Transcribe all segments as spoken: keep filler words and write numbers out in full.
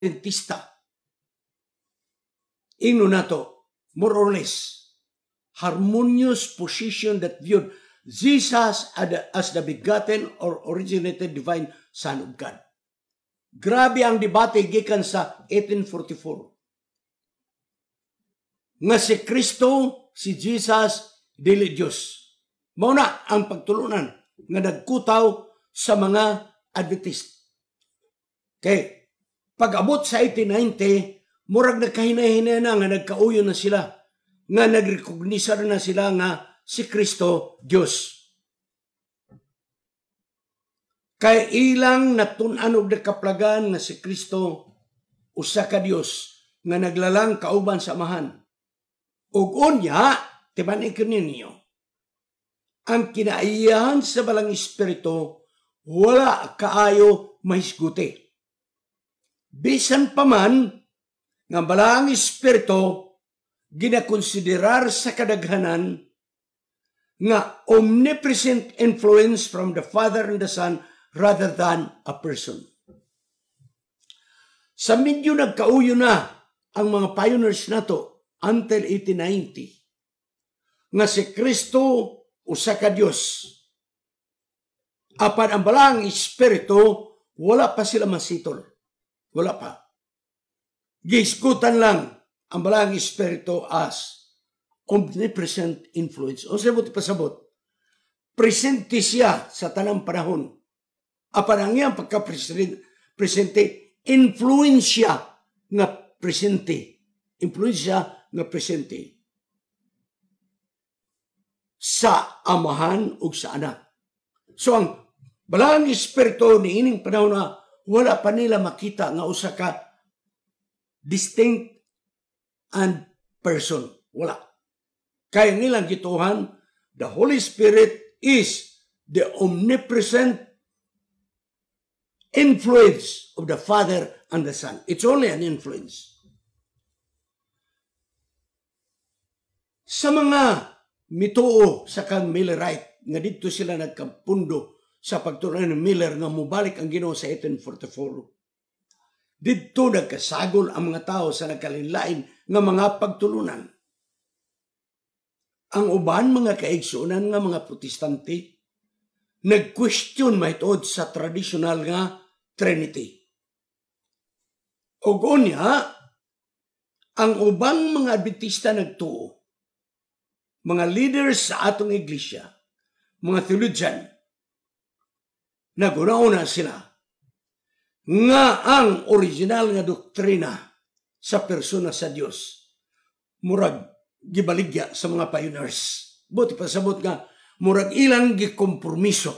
Adventista. Ino nato, more or less, harmonious position that viewed Jesus as the begotten or originated divine Son of God. Grabe ang debate gikan sa eighteen forty-four. Nga si Kristo, si Jesus, dili Diyos. Mauna ang pagtulunan nga nagkutaw sa mga Adventist. Okay, pag-abot sa eighteen ninety, murag nagkahinay-hinay na nga nagkauyo na sila, nga nagrekognisa na sila nga si Kristo Diyos. Kay ilang natun-an og nakaplagan nga si Kristo usa ka Dios nga naglalang kauban sa amahan. Ug unya, tibanin ninyo, ang kinaiyahan sa balang espiritu wala kaayo mahisguti. Bisan pa man nga balang espiritu ginakonsiderar sa kadaghanan nga omnipresent influence from the Father and the Son rather than a person. Sa medyo nagkauyo na ang mga pioneers nato until eighteen ninety nga si Kristo usa ka Dios. Apan ang balang espiritu wala pa sila masitol. Wala pa. Giskutan lang ang balang espiritu as omnipresent influence. O sabot pasabot, presente siya sa tanang panahon. Apan ang iyang pagka-presente, influensya nga presente. Influensya nga presente. Sa amahan o sa anak. So ang balang espiritu ni ining panahon na wala pa nila makita nga usa ka distinct and person. Wala. Kaya nilang gituhan, the Holy Spirit is the omnipresent influence of the Father and the Son. It's only an influence. Sa mga mituo sa kang Millerite, nga dito sila nagkampundo sa pagtunan ng Miller nga mubalik ang Ginoo sa eighteen forty-four. Dito nagkasagol ang mga tao sa nagkalinlain nga mga pagtulunan. Ang uban mga kaigsunan nga mga protestante nag-question mahitod sa traditional nga Trinity. O unya, ang ubang mga Adventista nagtuo, mga leaders sa atong iglesia, mga theologian, naguna-una sila nga ang original nga doktrina sa persona sa Dios murag gibaligya sa mga pioneers. Buti pasabot nga murag ilang gikompromiso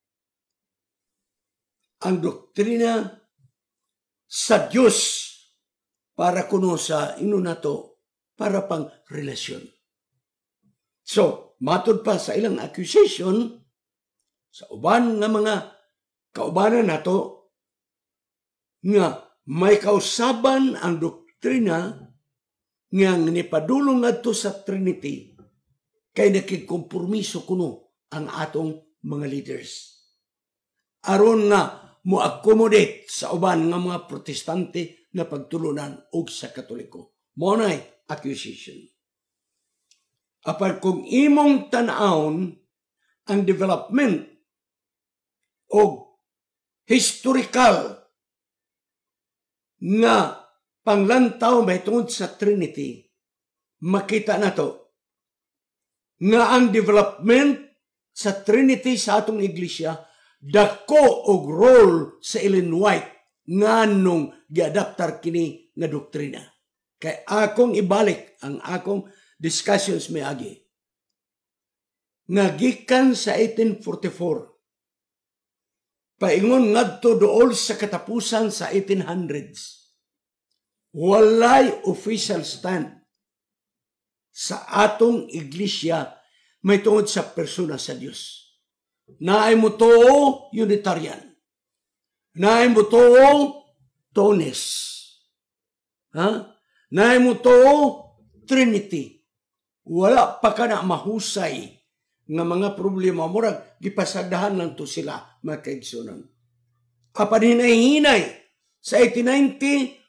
ang doktrina sa Dios para kuno sa ino nato para pang relasyon. So, matod pa sa ilang accusation sa uban nga mga kaubanan nato nga may kausaban ang doktrina nga nipadulong ngadto sa Trinity kay nakigkompromiso kuno ang atong mga leaders. Aron nga mo-accommodate sa uban nga mga protestante na pagtulunan og sa Katoliko. Mao nay accusation. Apan kung imong tan-awon ang development og historical nga panglantaw may tungod sa Trinity, makita na to nga ang development sa Trinity sa atong iglesia dako og role sa Ellen White nga nung giadaptar kini nga doktrina. Kay akong ibalik ang akong discussions may agi. Nga gikan sa eighteen forty-four, paingon ngadto dool sa katapusan sa eighteen hundreds, walay official stand sa atong iglesia may tungod sa persona sa Dios. Naay mo to Unitarian. Naay mo to Tones. Ha? Naay mo to Trinity. Wala pa ka na mahusay nga mga problema. Murag, gipasagdahan lang to sila, mga kaigsunan. Kapan hinay-hinay sa eighteen ninety,